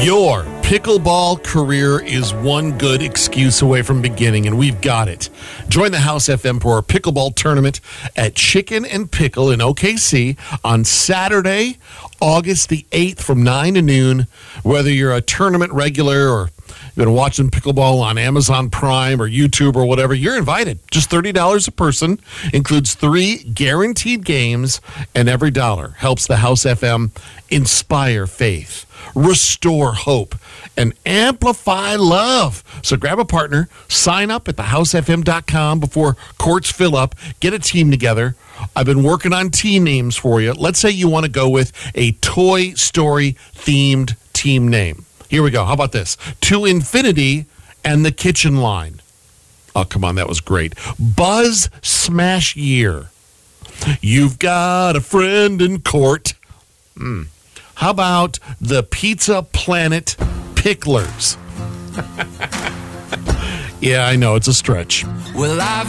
Your pickleball career is one good excuse away from beginning, and we've got it. Join the House FM for our pickleball tournament at Chicken and Pickle in OKC on Saturday, August the 8th from 9 to noon. Whether you're a tournament regular or you've been watching pickleball on Amazon Prime or YouTube or whatever, you're invited. Just $30 a person. Includes 3 guaranteed games, and every dollar helps the House FM inspire faith, restore hope, and amplify love. So grab a partner, sign up at thehousefm.com before courts fill up, get a team together. I've been working on team names for you. Let's say you want to go with a Toy Story themed team name. Here we go. How about this? To Infinity and the Kitchen Line. Oh, come on. That was great. Buzz Smash Year. You've got a friend in court. How about the Pizza Planet Picklers? Yeah, I know. It's a stretch. Well,